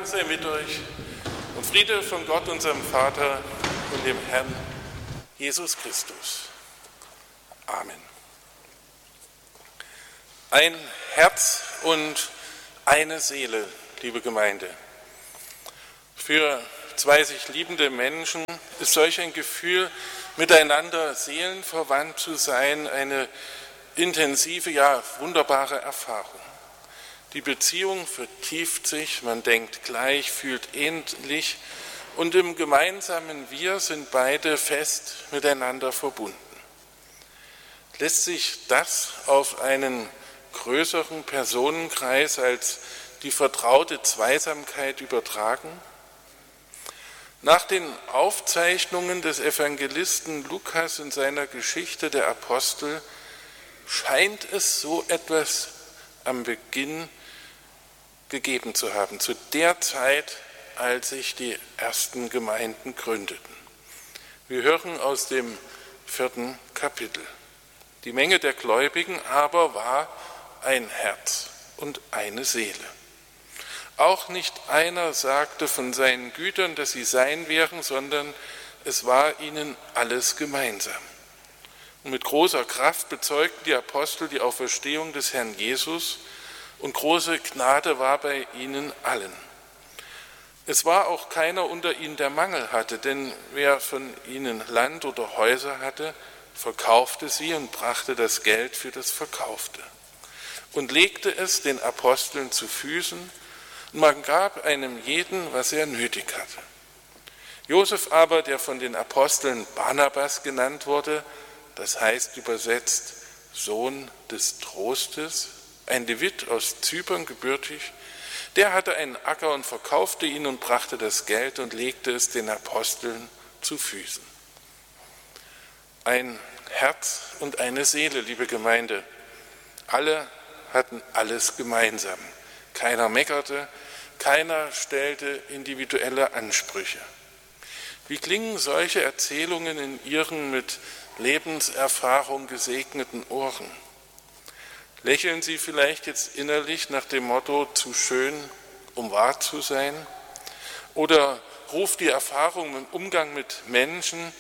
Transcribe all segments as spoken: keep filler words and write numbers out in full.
Gnade sei mit euch und Friede von Gott, unserem Vater und dem Herrn Jesus Christus. Amen. Ein Herz und eine Seele, liebe Gemeinde. Für zwei sich liebende Menschen ist solch ein Gefühl, miteinander seelenverwandt zu sein, eine intensive, ja wunderbare Erfahrung. Die Beziehung vertieft sich, man denkt gleich, fühlt ähnlich und im gemeinsamen Wir sind beide fest miteinander verbunden. Lässt sich das auf einen größeren Personenkreis als die vertraute Zweisamkeit übertragen? Nach den Aufzeichnungen des Evangelisten Lukas in seiner Geschichte der Apostel scheint es so etwas am Beginn gegeben zu haben, zu der Zeit, als sich die ersten Gemeinden gründeten. Wir hören aus dem vierten Kapitel. Die Menge der Gläubigen aber war ein Herz und eine Seele. Auch nicht einer sagte von seinen Gütern, dass sie sein wären, sondern es war ihnen alles gemeinsam. Und mit großer Kraft bezeugten die Apostel die Auferstehung des Herrn Jesus, und große Gnade war bei ihnen allen. Es war auch keiner unter ihnen, der Mangel hatte, denn wer von ihnen Land oder Häuser hatte, verkaufte sie und brachte das Geld für das Verkaufte und legte es den Aposteln zu Füßen, und man gab einem jeden, was er nötig hatte. Josef aber, der von den Aposteln Barnabas genannt wurde, das heißt übersetzt Sohn des Trostes, ein Levit aus Zypern gebürtig, der hatte einen Acker und verkaufte ihn und brachte das Geld und legte es den Aposteln zu Füßen. Ein Herz und eine Seele, liebe Gemeinde. Alle hatten alles gemeinsam. Keiner meckerte, keiner stellte individuelle Ansprüche. Wie klingen solche Erzählungen in Ihren mit Lebenserfahrung gesegneten Ohren? Lächeln Sie vielleicht jetzt innerlich nach dem Motto, zu schön, um wahr zu sein? Oder ruft die Erfahrung im Umgang mit Menschen,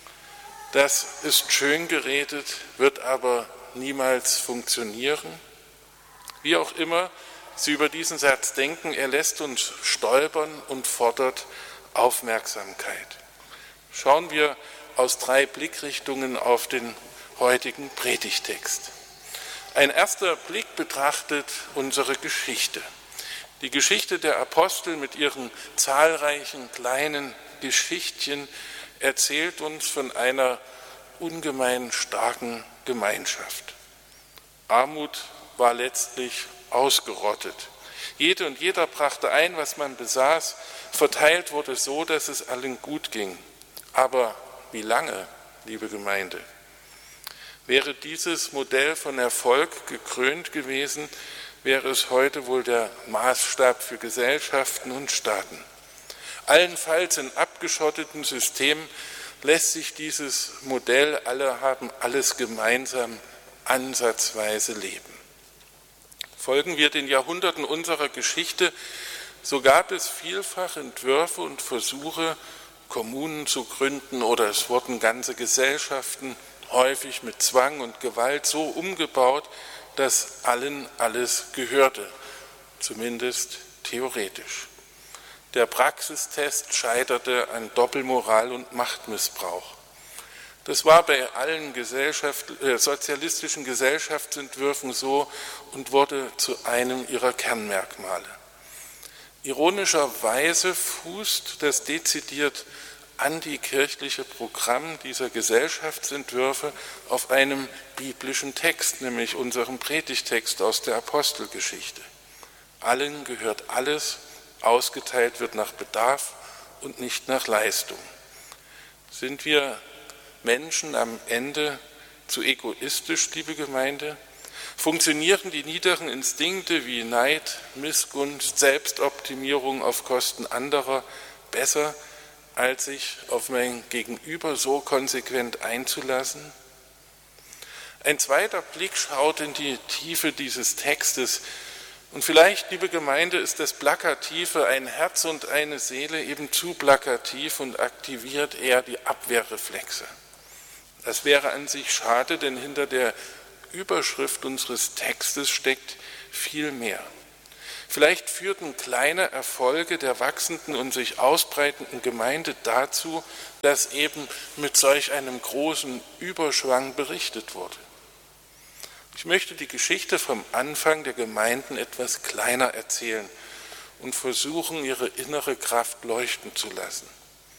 das ist schön geredet, wird aber niemals funktionieren? Wie auch immer Sie über diesen Satz denken, er lässt uns stolpern und fordert Aufmerksamkeit. Schauen wir aus drei Blickrichtungen auf den heutigen Predigtext. Ein erster Blick betrachtet unsere Geschichte. Die Geschichte der Apostel mit ihren zahlreichen kleinen Geschichtchen erzählt uns von einer ungemein starken Gemeinschaft. Armut war letztlich ausgerottet. Jede und jeder brachte ein, was man besaß. Verteilt wurde so, dass es allen gut ging. Aber wie lange, liebe Gemeinde? Wäre dieses Modell von Erfolg gekrönt gewesen, wäre es heute wohl der Maßstab für Gesellschaften und Staaten. Allenfalls in abgeschotteten Systemen lässt sich dieses Modell, alle haben alles gemeinsam, ansatzweise leben. Folgen wir den Jahrhunderten unserer Geschichte, so gab es vielfach Entwürfe und Versuche, Kommunen zu gründen, oder es wurden ganze Gesellschaften häufig mit Zwang und Gewalt so umgebaut, dass allen alles gehörte, zumindest theoretisch. Der Praxistest scheiterte an Doppelmoral und Machtmissbrauch. Das war bei allen Gesellschaft, äh, sozialistischen Gesellschaftsentwürfen so und wurde zu einem ihrer Kernmerkmale. Ironischerweise fußt das dezidiert antikirchliche Programm dieser Gesellschaftsentwürfe auf einem biblischen Text, nämlich unserem Predigtext aus der Apostelgeschichte. Allen gehört alles, ausgeteilt wird nach Bedarf und nicht nach Leistung. Sind wir Menschen am Ende zu egoistisch, liebe Gemeinde? Funktionieren die niederen Instinkte wie Neid, Missgunst, Selbstoptimierung auf Kosten anderer besser, als sich auf mein Gegenüber so konsequent einzulassen? Ein zweiter Blick schaut in die Tiefe dieses Textes. Und vielleicht, liebe Gemeinde, ist das Plakative, ein Herz und eine Seele, eben zu plakativ und aktiviert eher die Abwehrreflexe. Das wäre an sich schade, denn hinter der Überschrift unseres Textes steckt viel mehr. Vielleicht führten kleine Erfolge der wachsenden und sich ausbreitenden Gemeinde dazu, dass eben mit solch einem großen Überschwang berichtet wurde. Ich möchte die Geschichte vom Anfang der Gemeinden etwas kleiner erzählen und versuchen, ihre innere Kraft leuchten zu lassen.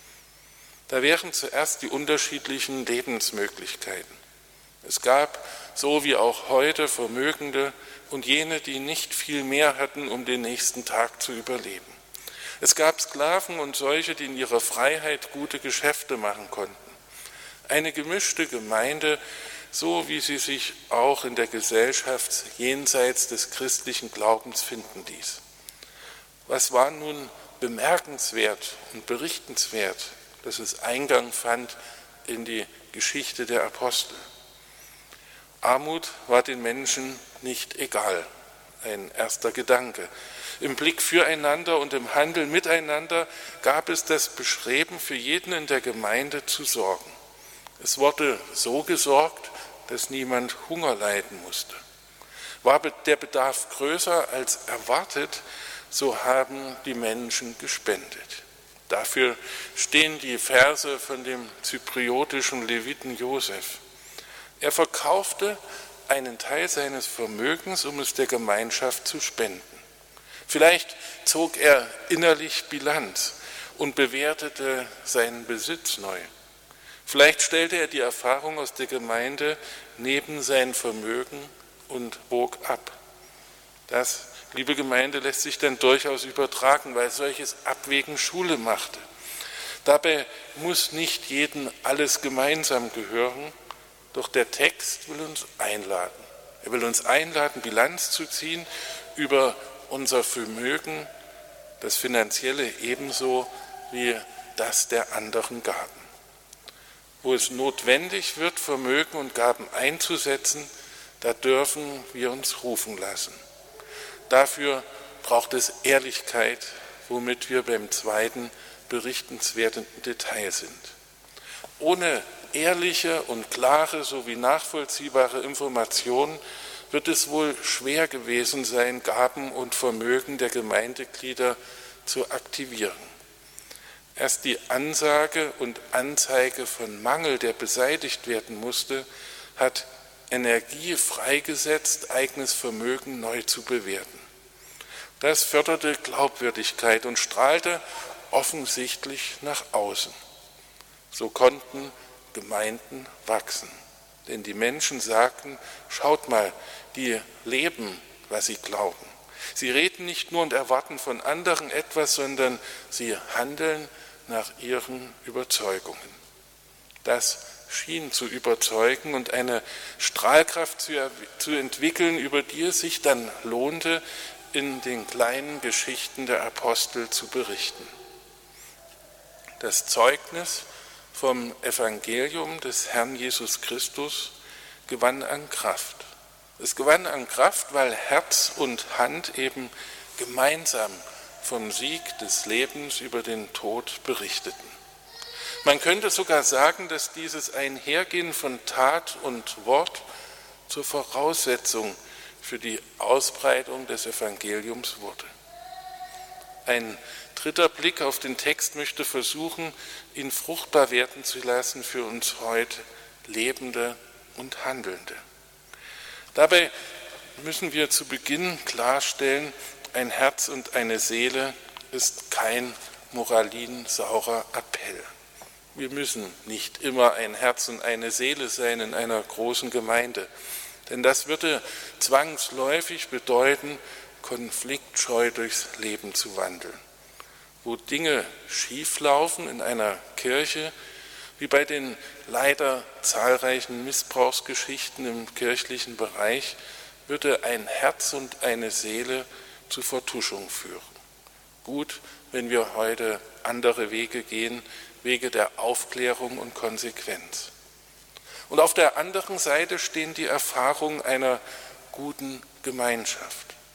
Da wären zuerst die unterschiedlichen Lebensmöglichkeiten. Es gab, so wie auch heute, Vermögende und jene, die nicht viel mehr hatten, um den nächsten Tag zu überleben. Es gab Sklaven und solche, die in ihrer Freiheit gute Geschäfte machen konnten. Eine gemischte Gemeinde, so wie sie sich auch in der Gesellschaft jenseits des christlichen Glaubens finden ließ. Was war nun bemerkenswert und berichtenswert, dass es Eingang fand in die Geschichte der Apostel? Armut war den Menschen nicht egal, ein erster Gedanke. Im Blick füreinander und im Handeln miteinander gab es das Bestreben, für jeden in der Gemeinde zu sorgen. Es wurde so gesorgt, dass niemand Hunger leiden musste. War der Bedarf größer als erwartet, so haben die Menschen gespendet. Dafür stehen die Verse von dem zypriotischen Leviten Josef. Er verkaufte einen Teil seines Vermögens, um es der Gemeinschaft zu spenden. Vielleicht zog er innerlich Bilanz und bewertete seinen Besitz neu. Vielleicht stellte er die Erfahrung aus der Gemeinde neben sein Vermögen und wog ab. Das, liebe Gemeinde, lässt sich dann durchaus übertragen, weil solches Abwägen Schule machte. Dabei muss nicht jedem alles gemeinsam gehören, doch der Text will uns einladen. Er will uns einladen, Bilanz zu ziehen über unser Vermögen, das Finanzielle ebenso wie das der anderen Gaben. Wo es notwendig wird, Vermögen und Gaben einzusetzen, da dürfen wir uns rufen lassen. Dafür braucht es Ehrlichkeit, womit wir beim zweiten berichtenswerten Detail sind. Ohne ehrliche und klare sowie nachvollziehbare Informationen wird es wohl schwer gewesen sein, Gaben und Vermögen der Gemeindeglieder zu aktivieren. Erst die Ansage und Anzeige von Mangel, der beseitigt werden musste, hat Energie freigesetzt, eigenes Vermögen neu zu bewerten. Das förderte Glaubwürdigkeit und strahlte offensichtlich nach außen. So konnten Gemeinden wachsen. Denn die Menschen sagten, schaut mal, die leben, was sie glauben. Sie reden nicht nur und erwarten von anderen etwas, sondern sie handeln nach ihren Überzeugungen. Das schien zu überzeugen und eine Strahlkraft zu, zu entwickeln, über die es sich dann lohnte, in den kleinen Geschichten der Apostel zu berichten. Das Zeugnis vom Evangelium des Herrn Jesus Christus gewann an Kraft. Es gewann an Kraft, weil Herz und Hand eben gemeinsam vom Sieg des Lebens über den Tod berichteten. Man könnte sogar sagen, dass dieses Einhergehen von Tat und Wort zur Voraussetzung für die Ausbreitung des Evangeliums wurde. Ein dritter Blick auf den Text möchte versuchen, ihn fruchtbar werden zu lassen für uns heute Lebende und Handelnde. Dabei müssen wir zu Beginn klarstellen, ein Herz und eine Seele ist kein moralinsaurer Appell. Wir müssen nicht immer ein Herz und eine Seele sein in einer großen Gemeinde, denn das würde zwangsläufig bedeuten, konfliktscheu durchs Leben zu wandeln. Wo Dinge schieflaufen in einer Kirche, wie bei den leider zahlreichen Missbrauchsgeschichten im kirchlichen Bereich, würde ein Herz und eine Seele zu Vertuschung führen. Gut, wenn wir heute andere Wege gehen, Wege der Aufklärung und Konsequenz. Und auf der anderen Seite stehen die Erfahrungen einer guten Gemeinschaft.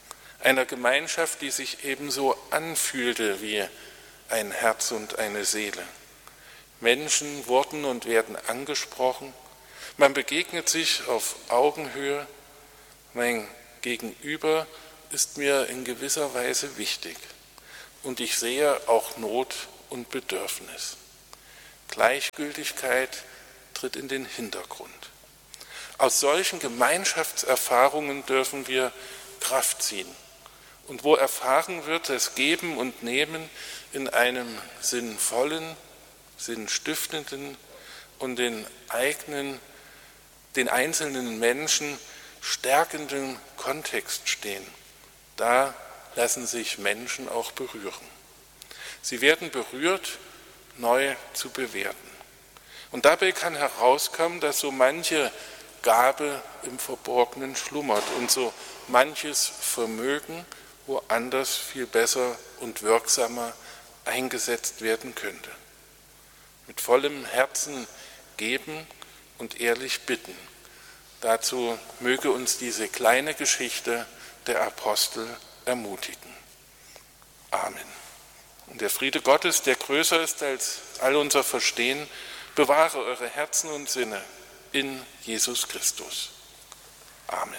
einer Gemeinschaft, die sich ebenso anfühlte wie ein Herz und eine Seele. Menschen wurden und werden angesprochen, man begegnet sich auf Augenhöhe, mein Gegenüber ist mir in gewisser Weise wichtig und ich sehe auch Not und Bedürfnis. Gleichgültigkeit tritt in den Hintergrund. Aus solchen Gemeinschaftserfahrungen dürfen wir Kraft ziehen. Und wo erfahren wird, dass Geben und Nehmen in einem sinnvollen, sinnstiftenden und den eigenen, den einzelnen Menschen stärkenden Kontext stehen, da lassen sich Menschen auch berühren. Sie werden berührt, neu zu bewerten. Und dabei kann herauskommen, dass so manche Gabe im Verborgenen schlummert und so manches Vermögen woanders viel besser und wirksamer eingesetzt werden könnte. Mit vollem Herzen geben und ehrlich bitten. Dazu möge uns diese kleine Geschichte der Apostel ermutigen. Amen. Und der Friede Gottes, der größer ist als all unser Verstehen, bewahre eure Herzen und Sinne in Jesus Christus. Amen.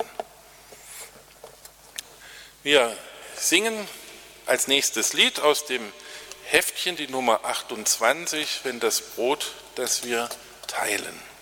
Wir singen als nächstes Lied aus dem Heftchen die Nummer achtundzwanzig, wenn das Brot, das wir teilen.